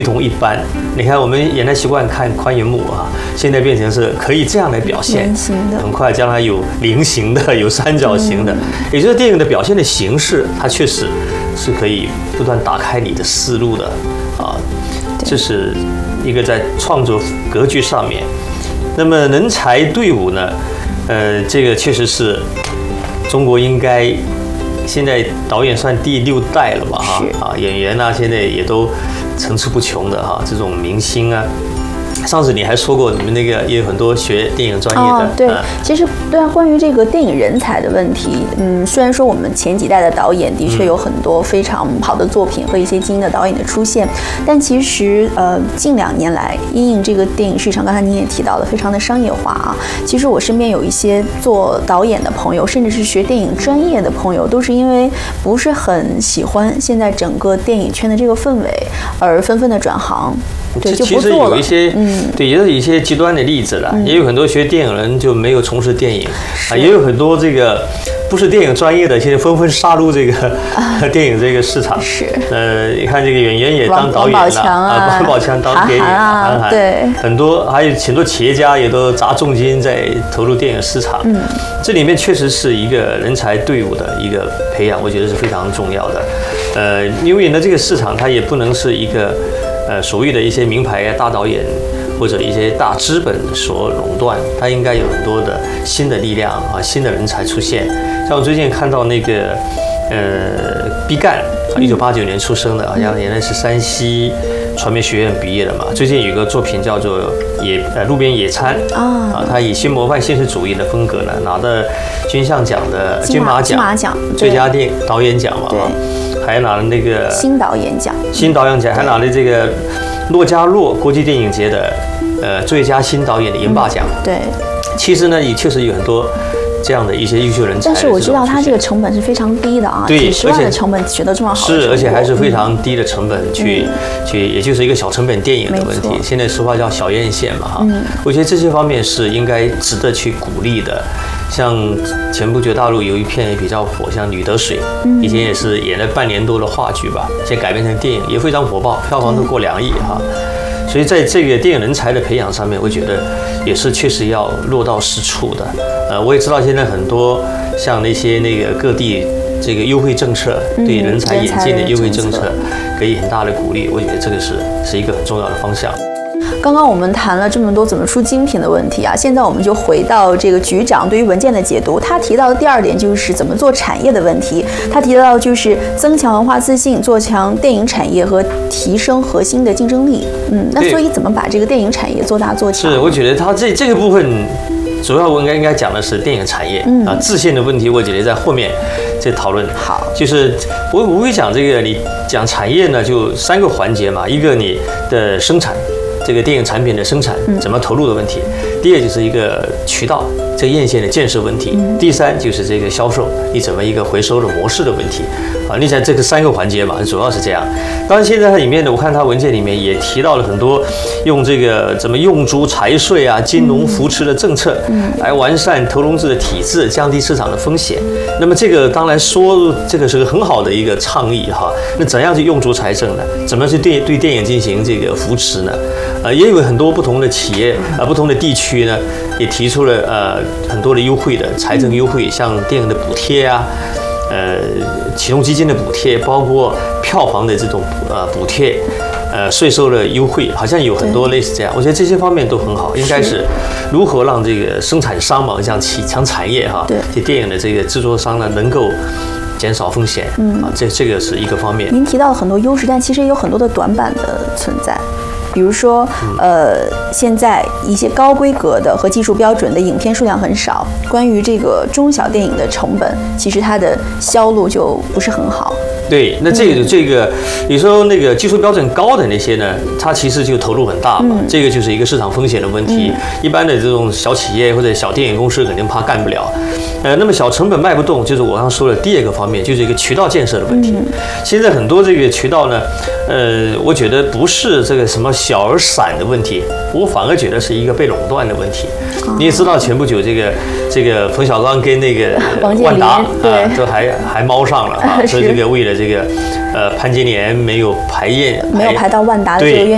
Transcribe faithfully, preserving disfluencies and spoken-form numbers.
同一般。你看，我们原来习惯看宽银幕啊，现在变成是可以这样来表现，很快将来有菱形的，有三角形的，嗯、也就是电影的表现的形式，它确实是可以不断打开你的思路的啊。这是一个在创作格局上面。那么人才队伍呢？呃，这个确实是中国应该现在导演算第六代了吧？哈啊，演员啊，现在也都层出不穷的哈，这种明星啊。上次你还说过，你们那个也有很多学电影专业的。哦， 对，嗯、其实对啊，关于这个电影人才的问题，嗯，虽然说我们前几代的导演的确有很多非常好的作品和一些精英的导演的出现，但其实呃，近两年来，因应这个电影市场，刚才您也提到了，非常的商业化啊。其实我身边有一些做导演的朋友，甚至是学电影专业的朋友，都是因为不是很喜欢现在整个电影圈的这个氛围，而纷纷的转行。对，就不做了。其实有一些，嗯，对，也有一些极端的例子了。嗯、也有很多学电影人就没有从事电影，啊，也有很多这个不是电影专业的，现在纷纷杀入这个、啊、电影这个市场。是，呃，你看这个演员也当导演了，啊，王宝强当电影，韩寒，对，很多还有很多企业家也都砸重金在投入电影市场。嗯，这里面确实是一个人才队伍的一个培养，我觉得是非常重要的。呃，因为呢，这个市场它也不能是一个。呃，所谓的一些名牌大导演或者一些大资本所垄断，它应该有很多的新的力量啊，新的人才出现。像我最近看到那个呃毕赣啊，一九八九年出生的，好像原来是山西传媒学院毕业的嘛。最近有个作品叫做《野呃路边野餐》啊，他以新模范现实主义的风格呢，拿的金像奖的金马奖最佳电导演奖嘛。还拿了那个新导演奖， 新导演奖还拿了这个洛迦洛国际电影节的呃最佳新导演的银霸奖。 嗯、对， 其实呢，也确实有很多这样的一些优秀人才。 但是我知道他这个成本是非常低的啊， 对， 几十万的成本取得这么好的是，而且还是非常低的成本去、嗯、去，也就是一个小成本电影的问题。现在俗话叫小院线嘛哈，嗯、我觉得这些方面是应该值得去鼓励的。像前不久大陆有一片也比较火，像《女得水》，以前也是演了半年多的话剧吧，现在改编成电影也非常火爆，票房都过两亿哈。所以在这个电影人才的培养上面，我觉得也是确实要落到实处的。呃，我也知道现在很多像那些那个各地这个优惠政策，对人才引进的优惠政策给予很大的鼓励，我觉得这个是是一个很重要的方向。 刚刚我们谈了这么多怎么出精品的问题啊，现在我们就回到这个局长对于文件的解读。他提到的第二点就是怎么做产业的问题。他提到就是增强文化自信，做强电影产业和提升核心的竞争力。嗯，那所以怎么把这个电影产业做大做强？ 是，我觉得他这这个部分主要我应该应该讲的是电影产业、嗯、啊，自信的问题，我觉得在后面再讨论。 好， 就是我我会讲这个，你讲产业呢，就三个环节嘛，一个你的生产。这个电影产品的生产怎么投入的问题，嗯、第二就是一个渠道这个院线的建设问题，嗯、第三就是这个销售你怎么一个回收的模式的问题啊。你想这个三个环节嘛，主要是这样。当然现在它里面呢，我看它文件里面也提到了很多用这个怎么用足财税啊、金融扶持的政策，嗯、来完善投融资的体制，降低市场的风险。那么这个当然说这个是个很好的一个倡议哈。那怎样去用足财政呢？怎么去对对电影进行这个扶持呢？呃，也有很多不同的企业啊、呃，不同的地区呢，也提出了呃很多的优惠的财政优惠，像电影的补贴啊，呃，启动基金的补贴，包括票房的这种呃补贴，呃，税收的优惠，好像有很多类似这样。我觉得这些方面都很好，应该是如何让这个生产商嘛，像起强产业哈，这电影的这个制作商呢，能够减少风险，嗯啊，这这个是一个方面。 您提到了很多优势，但其实也有很多的短板的存在。比如说，呃，现在一些高规格的和技术标准的影片数量很少。关于这个中小电影的成本，其实它的销路就不是很好。 对，那这个、嗯、这个，你说那个技术标准高的那些呢，它其实就投入很大嘛，嗯、这个就是一个市场风险的问题。嗯、一般的这种小企业或者小电影公司肯定怕干不了。呃，那么小成本卖不动，就是我刚刚说的第二个方面，就是一个渠道建设的问题。嗯、现在很多这个渠道呢，呃，我觉得不是这个什么小而散的问题，我反而觉得是一个被垄断的问题。哦、你也知道，前不久这个这个冯小刚跟那个万达啊，都还还猫上了啊，说这个为了这个呃潘金莲没有排验， 没有排到万达的这个院